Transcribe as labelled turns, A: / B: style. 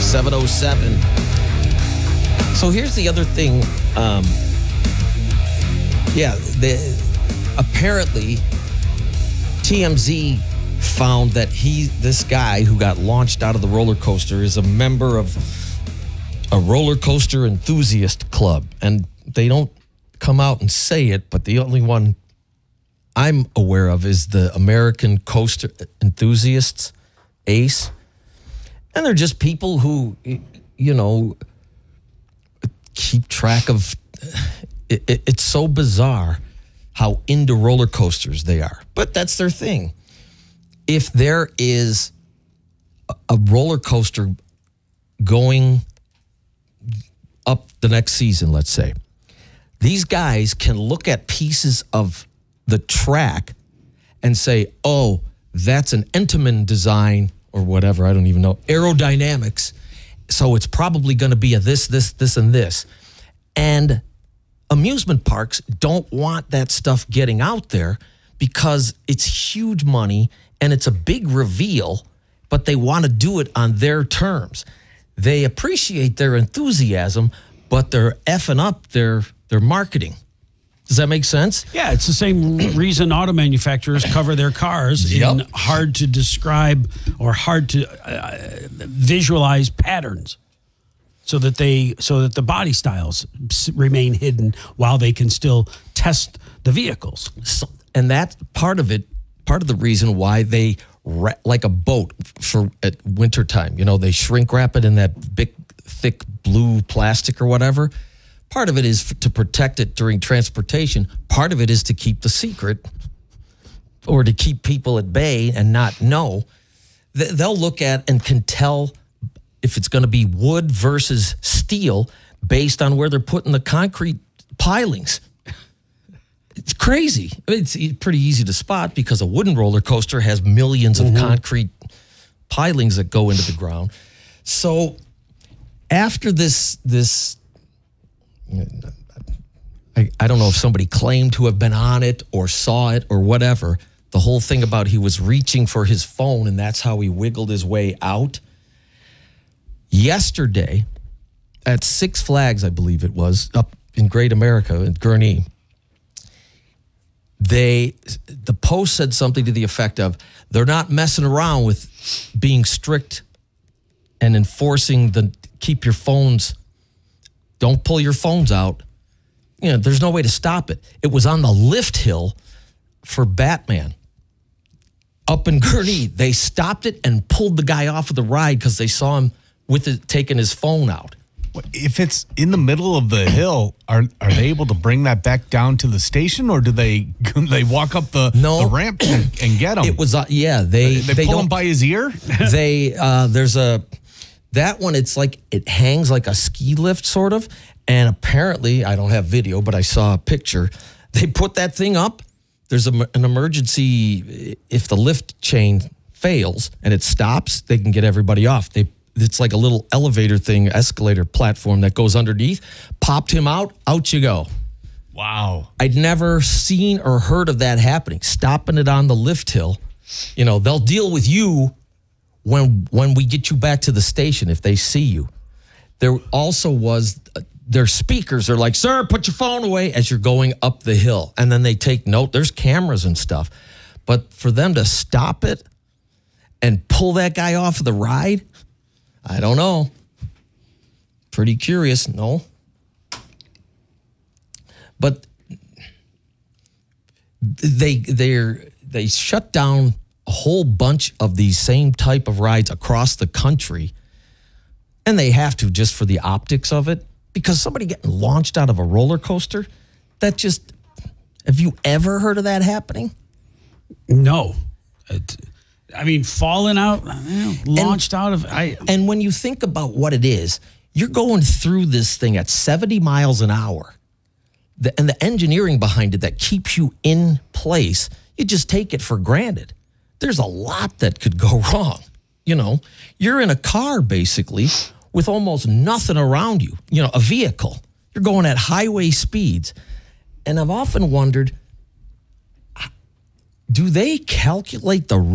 A: 7:07. So here's the other thing. Apparently TMZ found that this guy who got launched out of the roller coaster is a member of a roller coaster enthusiast club. And they don't come out and say it, but the only one I'm aware of is the American Coaster Enthusiasts, ACE. And they're just people who, keep track of it. It's so bizarre how into roller coasters they are. But that's their thing. If there is a roller coaster going up the next season, let's say, these guys can look at pieces of the track and say, oh, that's an Entenmann design or whatever, I don't even know, aerodynamics. So it's probably going to be a this, and this. And amusement parks don't want that stuff getting out there because it's huge money and it's a big reveal, but they want to do it on their terms. They appreciate their enthusiasm, but they're effing up their marketing. Does that make sense?
B: Yeah, it's the same reason auto manufacturers cover their cars in hard to describe or hard to visualize patterns, so that the body styles remain hidden while they can still test the vehicles.
A: And that's part of it. Part of the reason why they like a boat at wintertime. They shrink wrap it in that big, thick blue plastic or whatever. Part of it is to protect it during transportation. Part of it is to keep the secret or to keep people at bay and not know. They'll look at and can tell if it's going to be wood versus steel based on where they're putting the concrete pilings. It's crazy. It's pretty easy to spot because a wooden roller coaster has millions of concrete pilings that go into the ground. So after this I don't know if somebody claimed to have been on it or saw it or whatever. The whole thing about he was reaching for his phone and that's how he wiggled his way out. Yesterday at Six Flags, I believe it was, up in Great America in Gurnee, the Post said something to the effect of they're not messing around with being strict and enforcing keep your phones. Don't pull your phones out. There's no way to stop it. It was on the lift hill for Batman. Up in Gurnee, they stopped it and pulled the guy off of the ride because they saw him taking his phone out.
C: If it's in the middle of the hill, are they able to bring that back down to the station, or do they walk up the ramp and get him?
A: It was they
C: pull him by his ear.
A: There's that one. It's like it hangs like a ski lift sort of, and apparently I don't have video, but I saw a picture. They put that thing up. There's an emergency if the lift chain fails and it stops, they can get everybody off. It's like a little elevator thing, escalator platform that goes underneath. Popped him out you go.
C: Wow.
A: I'd never seen or heard of that happening. Stopping it on the lift hill. They'll deal with you when we get you back to the station if they see you. There also was, their speakers are like, sir, put your phone away as you're going up the hill. And then they take note. There's cameras and stuff. But for them to stop it and pull that guy off of the ride, I don't know. Pretty curious, no? But they shut down a whole bunch of these same type of rides across the country, and they have to just for the optics of it, because somebody getting launched out of a roller coaster, have you ever heard of that happening?
B: No. Falling out, launched out of...
A: And when you think about what it is, you're going through this thing at 70 miles an hour. And the engineering behind it that keeps you in place, you just take it for granted. There's a lot that could go wrong. You're in a car, basically, with almost nothing around you. A vehicle. You're going at highway speeds. And I've often wondered, do they calculate the